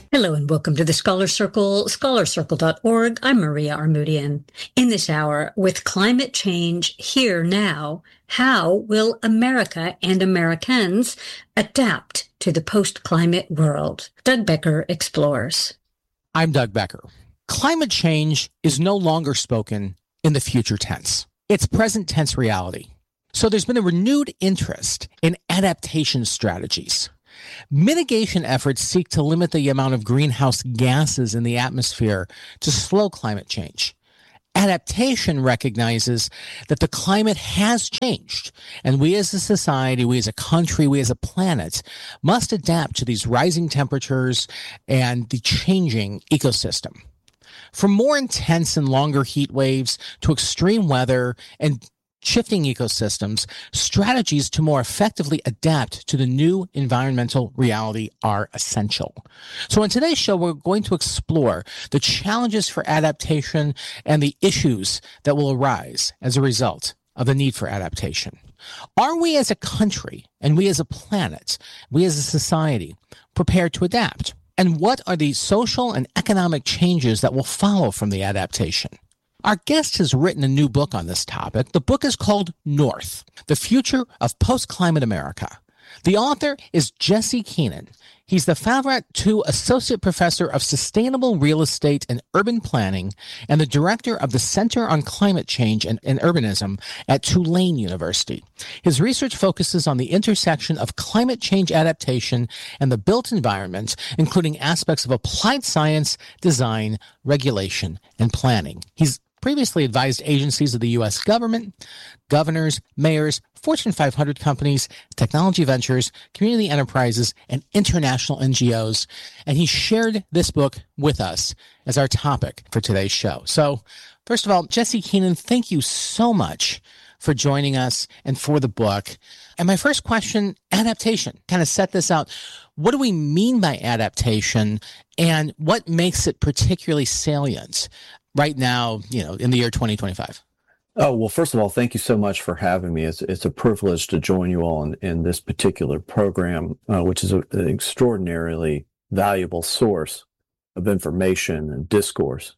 Hello and welcome to the Scholar Circle, scholarcircle.org. I'm Maria Armoudian. In this hour, with climate change here now, how will America and Americans adapt to the post-climate world? Doug Becker explores. I'm Doug Becker. Climate change is no longer spoken in the future tense. It's present tense reality. So there's been a renewed interest in adaptation strategies. Mitigation efforts seek to limit the amount of greenhouse gases in the atmosphere to slow climate change. Adaptation recognizes that the climate has changed, and we as a society, we as a country, we as a planet must adapt to these rising temperatures and the changing ecosystem. From more intense and longer heat waves to extreme weather and shifting ecosystems, strategies to more effectively adapt to the new environmental reality are essential. So in today's show, we're going to explore the challenges for adaptation and the issues that will arise as a result of the need for adaptation. Are we as a country and we as a planet, we as a society, prepared to adapt? And what are the social and economic changes that will follow from the adaptation? Our guest has written a new book on this topic. The book is called North, The Future of Post-Climate America. The author is Jesse Keenan. He's the Favret Associate Professor of Sustainable Real Estate and Urban Planning and the Director of the Center on Climate Change and Urbanism at Tulane University. His research focuses on the intersection of climate change adaptation and the built environment, including aspects of applied science, design, regulation, and planning. He's previously advised agencies of the U.S. government, governors, mayors, Fortune 500 companies, technology ventures, community enterprises, and international NGOs. And he shared this book with us as our topic for today's show. So, first of all, Jesse Keenan, thank you so much for joining us and for the book. And my first question, adaptation, kind of set this out. What do we mean by adaptation and what makes it particularly salient right now, in the year 2025? Oh, well, first of all, thank you so much for having me. It's a privilege to join you all in this particular program, which is an extraordinarily valuable source of information and discourse.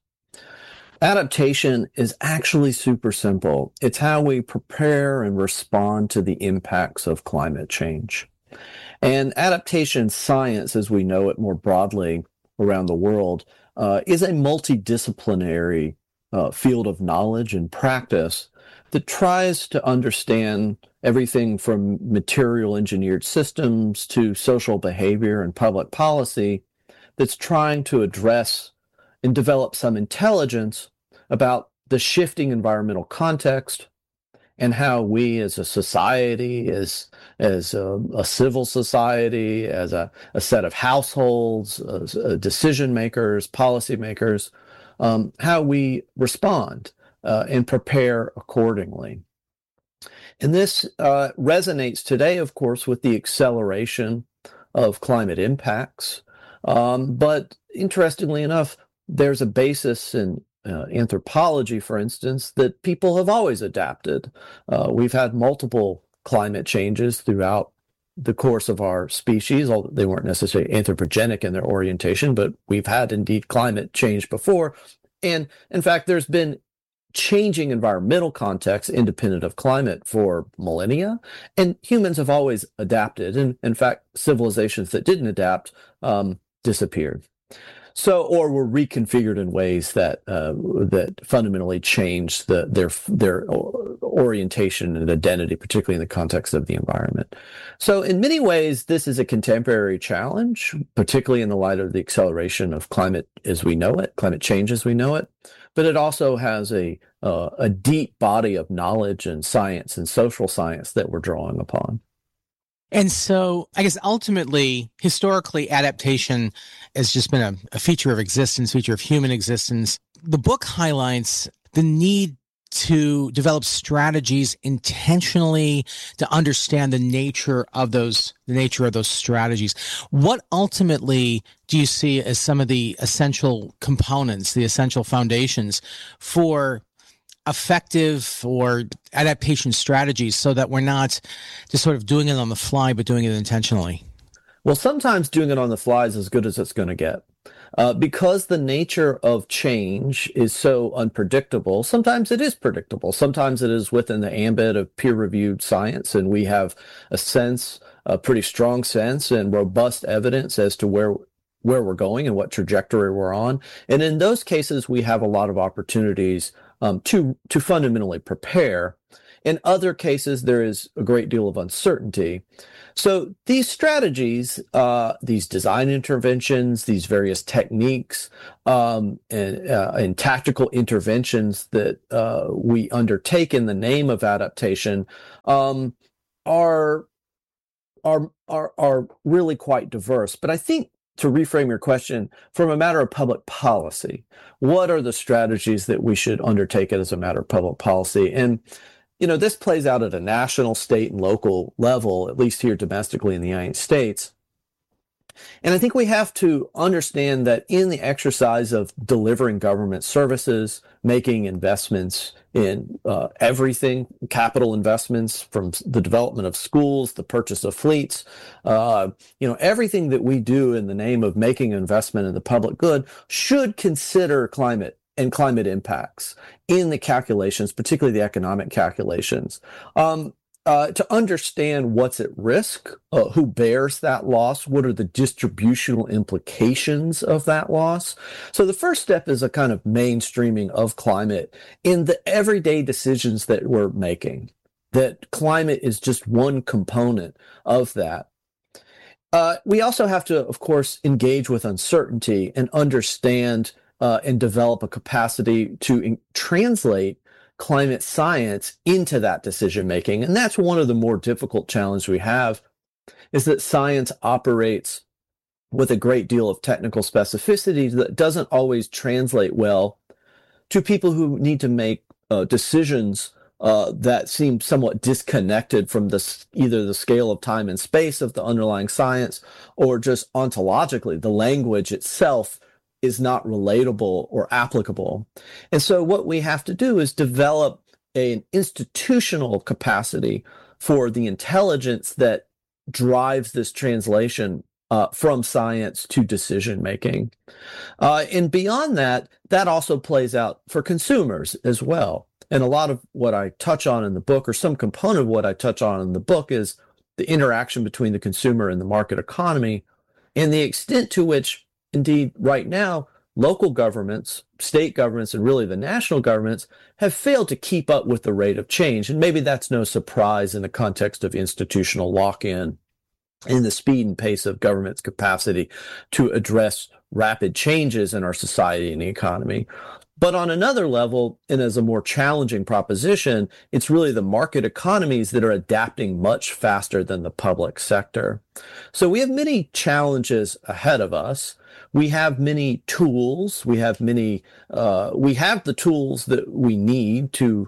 Adaptation is actually super simple. It's how we prepare and respond to the impacts of climate change. And adaptation science, as we know it more broadly around the world, is a multidisciplinary field of knowledge and practice that tries to understand everything from material engineered systems to social behavior and public policy that's trying to address and develop some intelligence about the shifting environmental context and how we as a society, as a civil society, as a set of households, decision makers, policy makers, how we respond and prepare accordingly. And this resonates today, of course, with the acceleration of climate impacts. But interestingly enough, there's a basis in anthropology, for instance, that people have always adapted. We've had multiple climate changes throughout the course of our species, although they weren't necessarily anthropogenic in their orientation, but we've had indeed climate change before. And in fact, there's been changing environmental contexts independent of climate for millennia, and humans have always adapted. And in fact, civilizations that didn't adapt disappeared. So, or were reconfigured in ways that fundamentally changed their orientation and identity, particularly in the context of the environment. So, in many ways, this is a contemporary challenge, particularly in the light of the acceleration of climate as we know it, climate change as we know it. But it also has a deep body of knowledge and science and social science that we're drawing upon. And so I guess ultimately, historically, adaptation has just been a feature of existence, feature of human existence. The book highlights the need to develop strategies intentionally to understand the nature of those strategies. What ultimately do you see as some of the essential components, the essential foundations for effective or adaptation strategies so that we're not just sort of doing it on the fly, but doing it intentionally? Well, sometimes doing it on the fly is as good as it's going to get. Because the nature of change is so unpredictable, sometimes it is predictable. Sometimes it is within the ambit of peer-reviewed science, and we have a pretty strong sense and robust evidence as to where we're going and what trajectory we're on. And in those cases, we have a lot of opportunities to fundamentally prepare. In other cases, there is a great deal of uncertainty. So these strategies, these design interventions, these various techniques, and tactical interventions that we undertake in the name of adaptation, are really quite diverse. But I think, to reframe your question, from a matter of public policy, what are the strategies that we should undertake as a matter of public policy? And this plays out at a national, state, and local level, at least here domestically in the United States. And I think we have to understand that in the exercise of delivering government services, making investments in everything, capital investments from the development of schools, the purchase of fleets, everything that we do in the name of making an investment in the public good should consider climate and climate impacts in the calculations, particularly the economic calculations. To understand what's at risk, who bears that loss, what are the distributional implications of that loss. So the first step is a kind of mainstreaming of climate in the everyday decisions that we're making, that climate is just one component of that. We also have to, of course, engage with uncertainty and understand and develop a capacity to translate climate science into that decision making. And that's one of the more difficult challenges we have, is that science operates with a great deal of technical specificity that doesn't always translate well to people who need to make decisions that seem somewhat disconnected from either the scale of time and space of the underlying science, or just ontologically, the language itself is not relatable or applicable. And so what we have to do is develop an institutional capacity for the intelligence that drives this translation from science to decision making. And beyond that, that also plays out for consumers as well. And a lot of what I touch on in the book, or some component of what I touch on in the book, is the interaction between the consumer and the market economy, and the extent to which, indeed, right now, local governments, state governments, and really the national governments have failed to keep up with the rate of change. And maybe that's no surprise in the context of institutional lock-in, in the speed and pace of government's capacity to address rapid changes in our society and the economy. But on another level, and as a more challenging proposition, it's really the market economies that are adapting much faster than the public sector. So we have many challenges ahead of us. We have many tools. We have the tools that we need to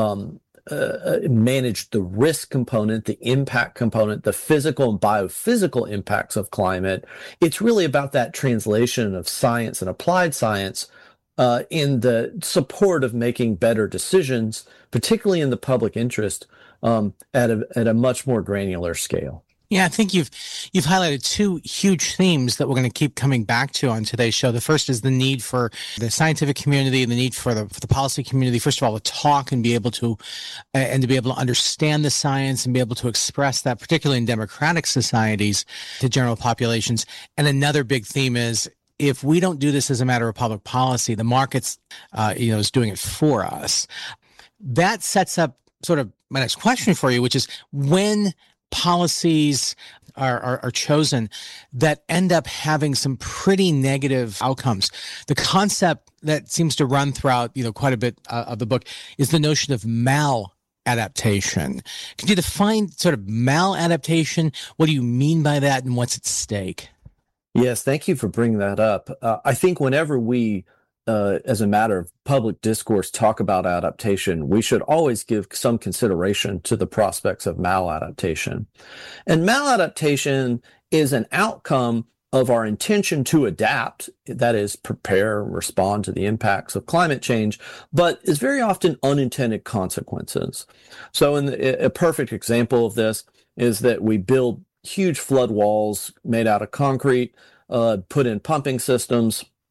manage the risk component, the impact component, the physical and biophysical impacts of climate. It's really about that translation of science and applied science in the support of making better decisions, particularly in the public interest, at a much more granular scale. Yeah, I think you've highlighted two huge themes that we're going to keep coming back to on today's show. The first is the need for the scientific community and the need for the policy community, first of all, to talk and be able to understand the science and be able to express that, particularly in democratic societies, to general populations. And another big theme is, if we don't do this as a matter of public policy, the markets, is doing it for us. That sets up sort of my next question for you, which is, when policies are chosen that end up having some pretty negative outcomes, the concept that seems to run throughout, quite a bit of the book is the notion of maladaptation. Could you define sort of maladaptation? What do you mean by that, and what's at stake? Yes, thank you for bringing that up. I think whenever we, as a matter of public discourse, talk about adaptation, we should always give some consideration to the prospects of maladaptation. And maladaptation is an outcome of our intention to adapt, that is, prepare and respond to the impacts of climate change, but is very often unintended consequences. So a perfect example of this is that we build huge flood walls made out of concrete, put in pumping systems,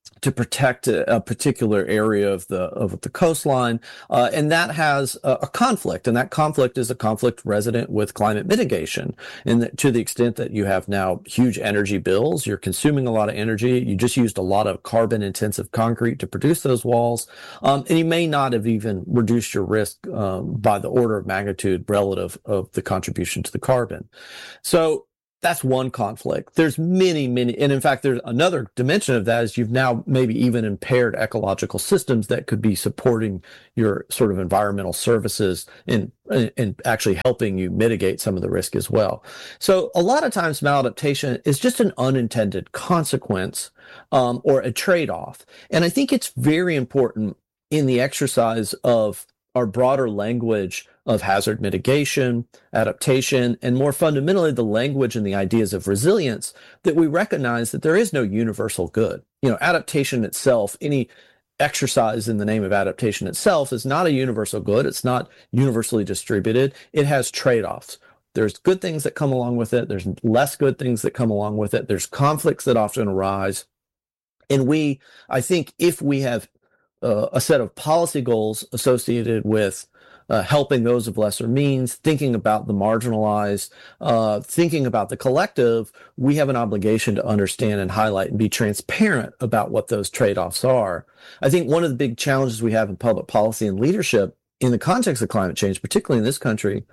to protect a particular area of the coastline, and that has a conflict, and that conflict is a conflict resident with climate mitigation. And to the extent that you have now huge energy bills, you're consuming a lot of energy. You just used a lot of carbon-intensive concrete to produce those walls, and you may not have even reduced your risk by the order of magnitude relative of the contribution to the carbon. So that's one conflict. There's many, and in fact, there's another dimension of that is you've now maybe even impaired ecological systems that could be supporting your sort of environmental services and actually helping you mitigate some of the risk as well. So a lot of times maladaptation is just an unintended consequence or a trade-off. And I think it's very important in the exercise of our broader language of hazard mitigation, adaptation, and more fundamentally, the language and the ideas of resilience, that we recognize that there is no universal good. Adaptation itself, any exercise in the name of adaptation itself, is not a universal good. It's not universally distributed. It has trade-offs. There's good things that come along with it. There's less good things that come along with it. There's conflicts that often arise. And I think if we have a set of policy goals associated with helping those of lesser means, thinking about the marginalized, thinking about the collective, we have an obligation to understand and highlight and be transparent about what those trade-offs are. I think one of the big challenges we have in public policy and leadership in the context of climate change, particularly in this country,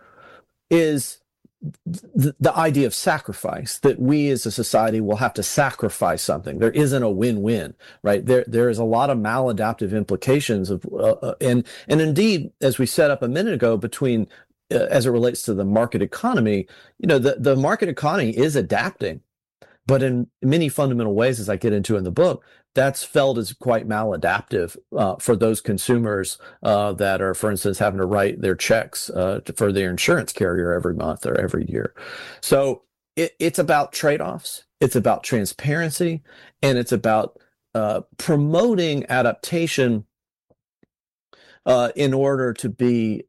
is the idea of sacrifice, that we as a society will have to sacrifice something. There isn't a win-win, right? There is a lot of maladaptive implications of, and indeed, as we set up a minute ago, between as it relates to the market economy, the market economy is adapting, but in many fundamental ways, as I get into in the book, that's felt as quite maladaptive for those consumers that are, for instance, having to write their checks for their insurance carrier every month or every year. So it's about trade-offs, it's about transparency, and it's about promoting adaptation in order to be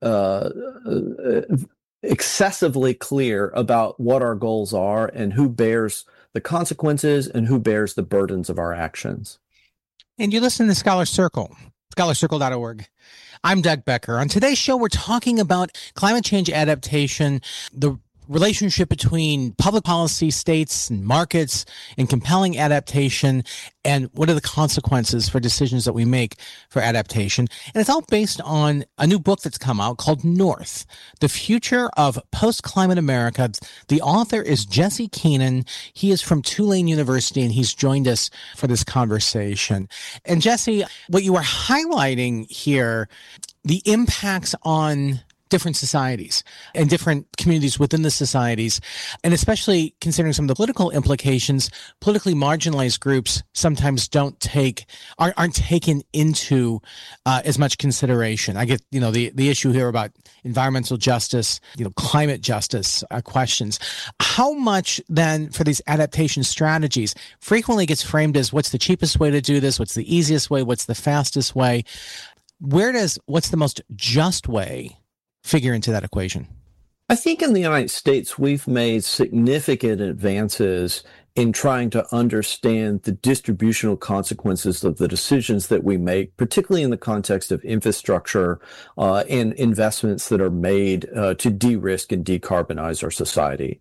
excessively clear about what our goals are and who bears the consequences and who bears the burdens of our actions. And you listen to Scholar Circle, scholarcircle.org. I'm Doug Becker. On today's show, we're talking about climate change adaptation, the relationship between public policy, states, and markets, and compelling adaptation, and what are the consequences for decisions that we make for adaptation. And it's all based on a new book that's come out called North, The Future of Post-Climate America. The author is Jesse Keenan. He is from Tulane University, and he's joined us for this conversation. And Jesse, what you are highlighting here, the impacts on different societies and different communities within the societies, and especially considering some of the political implications, politically marginalized groups sometimes aren't taken into as much consideration. I get, the issue here about environmental justice, climate justice questions. How much then for these adaptation strategies frequently gets framed as what's the cheapest way to do this? What's the easiest way? What's the fastest way? What's the most just way figure into that equation? I think in the United States, we've made significant advances in trying to understand the distributional consequences of the decisions that we make, particularly in the context of infrastructure and investments that are made to de-risk and decarbonize our society.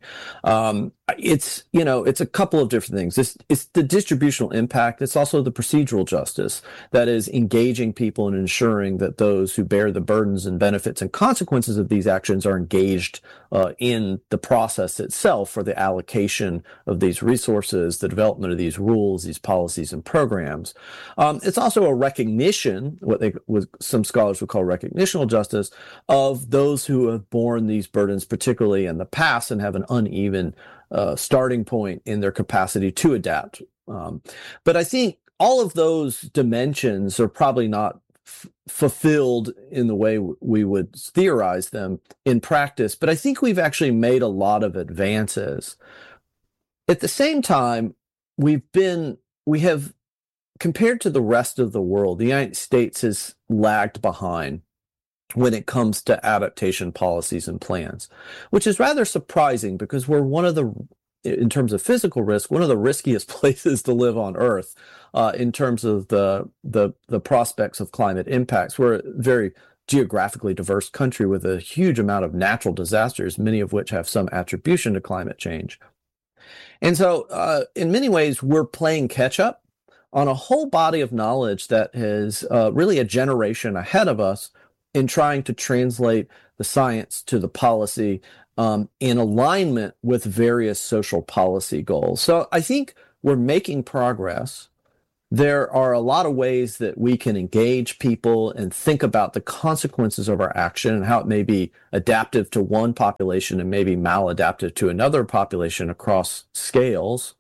It's a couple of different things. It's the distributional impact. It's also the procedural justice, that is engaging people and ensuring that those who bear the burdens and benefits and consequences of these actions are engaged in the process itself for the allocation of these resources, the development of these rules, these policies and programs. It's also a recognition, what some scholars would call recognitional justice, of those who have borne these burdens, particularly in the past, and have an uneven starting point in their capacity to adapt. But I think all of those dimensions are probably not fulfilled in the way we would theorize them in practice, but I think we've actually made a lot of advances. At the same time, we have, compared to the rest of the world, the United States has lagged behind when it comes to adaptation policies and plans, which is rather surprising because we're in terms of physical risk, one of the riskiest places to live on Earth. in terms of the prospects of climate impacts. We're a very geographically diverse country with a huge amount of natural disasters, many of which have some attribution to climate change. And so in many ways, we're playing catch up on a whole body of knowledge that is really a generation ahead of us in trying to translate the science to the policy in alignment with various social policy goals. So I think we're making progress. There are a lot of ways that we can engage people and think about the consequences of our action and how it may be adaptive to one population and maybe maladaptive to another population across scales.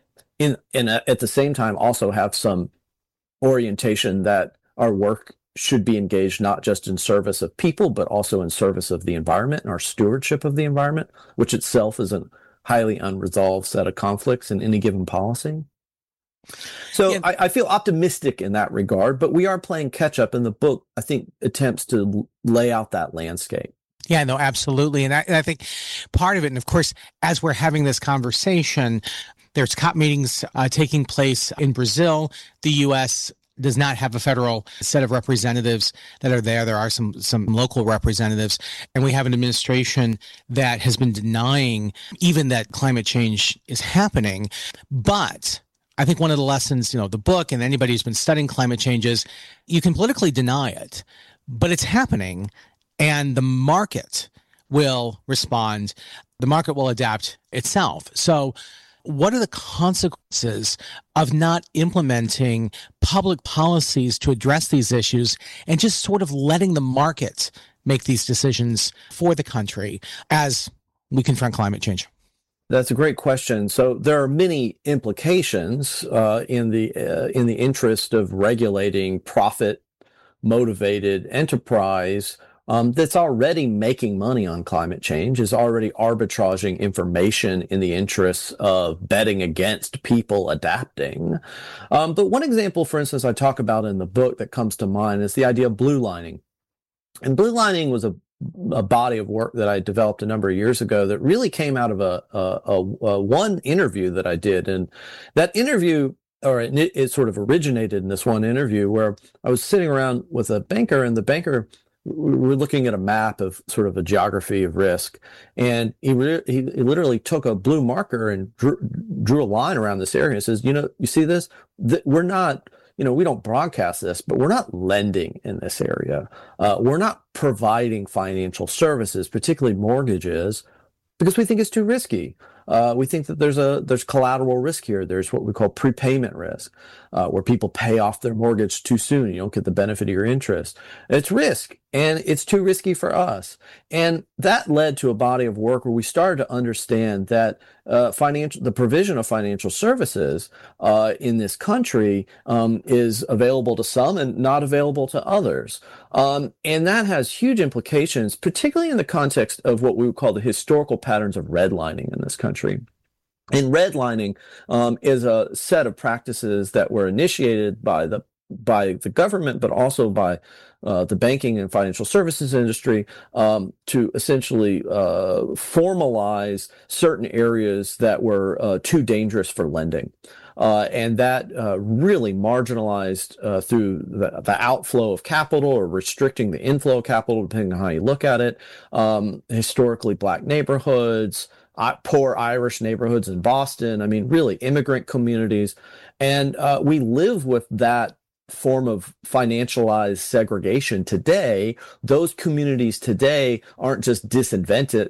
At the same time, also have some orientation that our work should be engaged not just in service of people, but also in service of the environment and our stewardship of the environment, which itself is a highly unresolved set of conflicts in any given policy. So yeah. I feel optimistic in that regard, but we are playing catch up, and the book, I think, attempts to lay out that landscape. Yeah, no, absolutely. And I think part of it, and of course, as we're having this conversation, there's COP meetings taking place in Brazil. The U.S. does not have a federal set of representatives that are there. There are some local representatives, and we have an administration that has been denying even that climate change is happening. But I think one of the lessons, the book and anybody who's been studying climate change is you can politically deny it, but it's happening, and the market will respond. The market will adapt itself. So what are the consequences of not implementing public policies to address these issues and just sort of letting the market make these decisions for the country as we confront climate change? That's a great question. So there are many implications in the interest of regulating profit-motivated enterprise that's already making money on climate change, is already arbitraging information in the interests of betting against people adapting. But one example, for instance, I talk about in the book that comes to mind is the idea of blue lining. And blue lining was a body of work that I developed a number of years ago that really came out of a one interview that I did. And that interview, it sort of originated in this one interview where I was sitting around with a banker, and the banker, we were looking at a map of sort of a geography of risk, and he literally took a blue marker and drew a line around this area and says, you see this? We're not, we don't broadcast this, but we're not lending in this area. We're not providing financial services, particularly mortgages, because we think it's too risky. We think that there's collateral risk here. There's what we call prepayment risk, where people pay off their mortgage too soon. You don't get the benefit of your interest. It's risk, and it's too risky for us. And that led to a body of work where we started to understand that the provision of financial services in this country is available to some and not available to others. And that has huge implications, particularly in the context of what we would call the historical patterns of redlining in this country. And redlining is a set of practices that were initiated by the government, but also by the banking and financial services industry to essentially formalize certain areas that were too dangerous for lending. And that really marginalized through the outflow of capital or restricting the inflow of capital, depending on how you look at it, historically Black neighborhoods, poor Irish neighborhoods in Boston, really immigrant communities. And we live with that form of financialized segregation today. Those communities today aren't just disinvested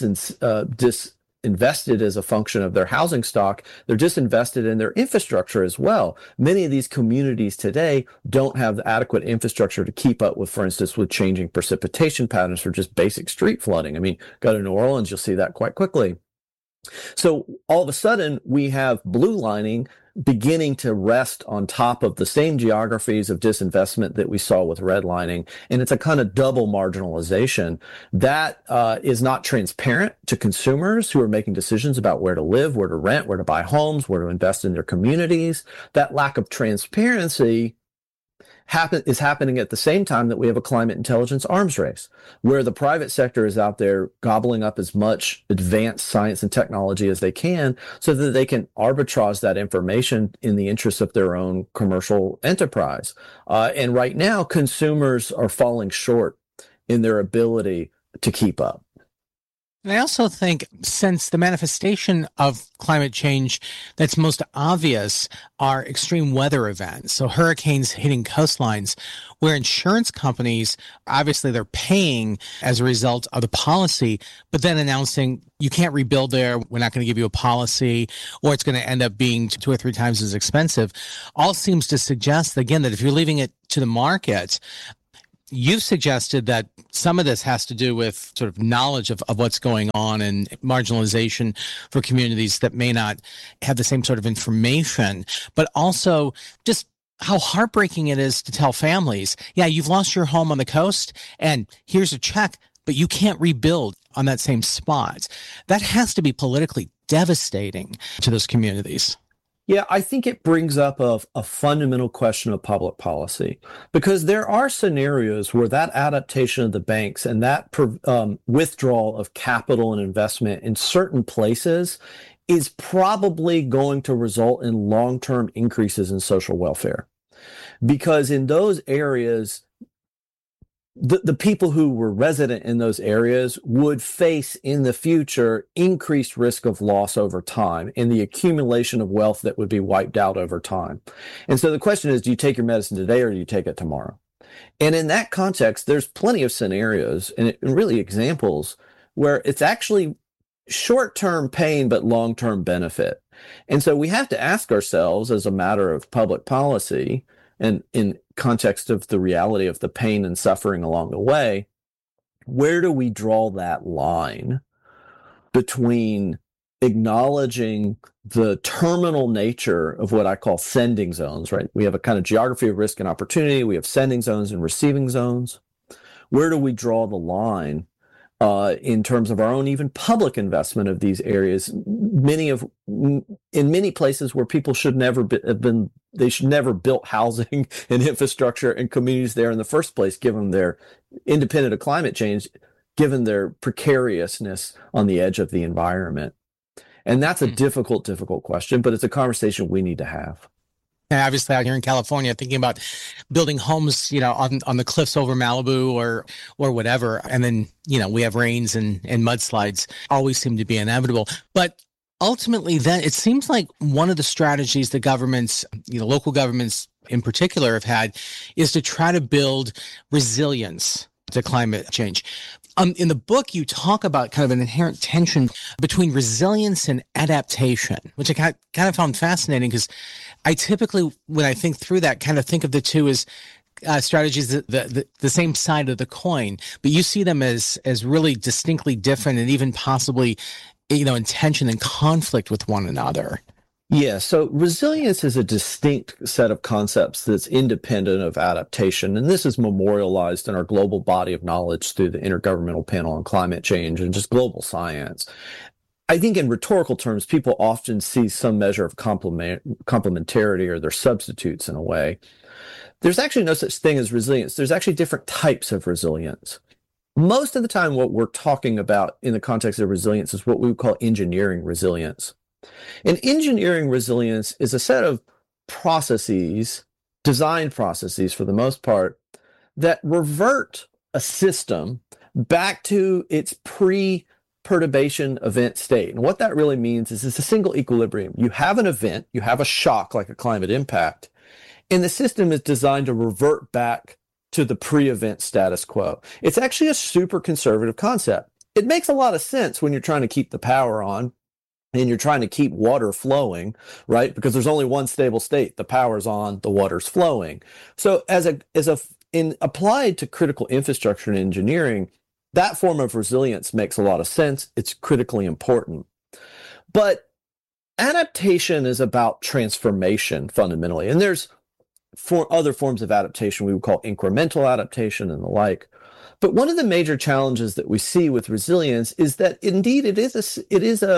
as a function of their housing stock. They're disinvested in their infrastructure as well. Many of these communities today don't have the adequate infrastructure to keep up with, for instance, with changing precipitation patterns for just basic street flooding. Go to New Orleans, you'll see that quite quickly. So all of a sudden, we have blue lining beginning to rest on top of the same geographies of disinvestment that we saw with redlining. And it's a kind of double marginalization that is not transparent to consumers who are making decisions about where to live, where to rent, where to buy homes, where to invest in their communities. That lack of transparency is happening at the same time that we have a climate intelligence arms race, where the private sector is out there gobbling up as much advanced science and technology as they can so that they can arbitrage that information in the interest of their own commercial enterprise. And right now, consumers are falling short in their ability to keep up. And I also think since the manifestation of climate change that's most obvious are extreme weather events, so hurricanes hitting coastlines, where insurance companies, obviously they're paying as a result of the policy, but then announcing you can't rebuild there, we're not going to give you a policy, or it's going to end up being 2 or 3 times as expensive, all seems to suggest, again, that if you're leaving it to the market, you've suggested that some of this has to do with sort of knowledge of what's going on and marginalization for communities that may not have the same sort of information, but also just how heartbreaking it is to tell families, yeah, you've lost your home on the coast and here's a check, but you can't rebuild on that same spot. That has to be politically devastating to those communities. Yeah, I think it brings up a fundamental question of public policy, because there are scenarios where that adaptation of the banks and that withdrawal of capital and investment in certain places is probably going to result in long-term increases in social welfare. Because in those areas, the people who were resident in those areas would face in the future increased risk of loss over time and the accumulation of wealth that would be wiped out over time. And so the question is, do you take your medicine today or do you take it tomorrow? And in that context, there's plenty of scenarios and really examples where it's actually short-term pain but long-term benefit. And so we have to ask ourselves, as a matter of public policy and in context of the reality of the pain and suffering along the way, where do we draw that line between acknowledging the terminal nature of what I call sending zones, right? We have a kind of geography of risk and opportunity. We have sending zones and receiving zones. Where do we draw the line in terms of our own even public investment of these areas? In many places where people should never have been, they should never built housing and infrastructure and communities there in the first place, given their independent of climate change, given their precariousness on the edge of the environment. And that's a difficult question, but it's a conversation we need to have. And obviously out here in California, thinking about building homes, on the cliffs over Malibu or whatever. And then, we have rains and mudslides always seem to be inevitable. But ultimately, then it seems like one of the strategies that governments, local governments in particular have had is to try to build resilience to climate change. In the book, you talk about kind of an inherent tension between resilience and adaptation, which I kind of found fascinating because I typically, when I think through that, kind of think of the two as strategies, the same side of the coin, but you see them as really distinctly different and even possibly, in tension and conflict with one another. Yeah, so resilience is a distinct set of concepts that's independent of adaptation, and this is memorialized in our global body of knowledge through the Intergovernmental Panel on Climate Change and just global science. I think in rhetorical terms, people often see some measure of complementarity or they're substitutes in a way. There's actually no such thing as resilience. There's actually different types of resilience. Most of the time, what we're talking about in the context of resilience is what we would call engineering resilience. And engineering resilience is a set of processes, design processes for the most part, that revert a system back to its pre-perturbation event state. And what that really means is it's a single equilibrium. You have an event, you have a shock like a climate impact, and the system is designed to revert back to the pre-event status quo. It's actually a super conservative concept. It makes a lot of sense when you're trying to keep the power on and you're trying to keep water flowing, right? Because there's only one stable state. The power's on, the water's flowing. So applied to critical infrastructure and engineering, that form of resilience makes a lot of sense. It's critically important. But adaptation is about transformation fundamentally. And there's other forms of adaptation we would call incremental adaptation and the like. But one of the major challenges that we see with resilience is that indeed it is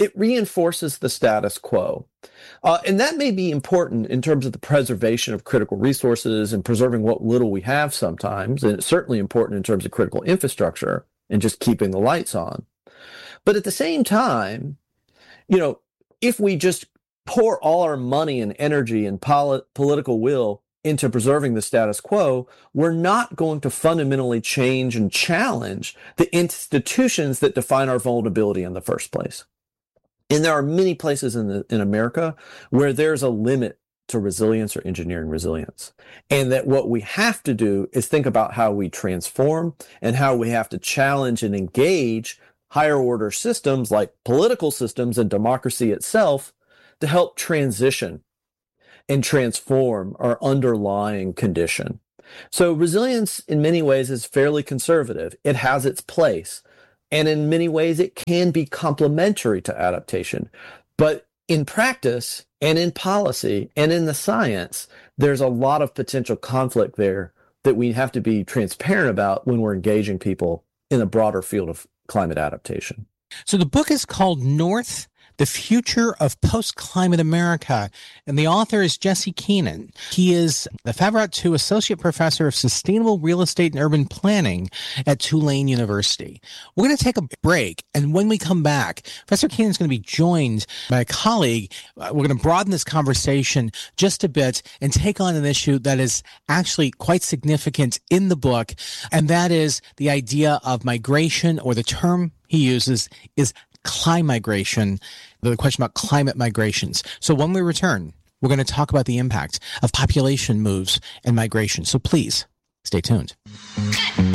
it reinforces the status quo. And that may be important in terms of the preservation of critical resources and preserving what little we have sometimes. And it's certainly important in terms of critical infrastructure and just keeping the lights on. But at the same time, if we just pour all our money and energy and political will into preserving the status quo, we're not going to fundamentally change and challenge the institutions that define our vulnerability in the first place. And there are many places in America where there's a limit to resilience or engineering resilience. And that what we have to do is think about how we transform and how we have to challenge and engage higher order systems like political systems and democracy itself to help transition and transform our underlying condition. So resilience in many ways is fairly conservative. It has its place. And in many ways, it can be complementary to adaptation. But in practice and in policy and in the science, there's a lot of potential conflict there that we have to be transparent about when we're engaging people in a broader field of climate adaptation. So the book is called North, The Future of Post-Climate America, and the author is Jesse Keenan. He is the Favreau II Associate Professor of Sustainable Real Estate and Urban Planning at Tulane University. We're going to take a break, and when we come back, Professor Keenan is going to be joined by a colleague. We're going to broaden this conversation just a bit and take on an issue that is actually quite significant in the book, and that is the idea of migration, or the term he uses is climigration, the question about climate migrations. So when we return, we're going to talk about the impact of population moves and migration. So please stay tuned.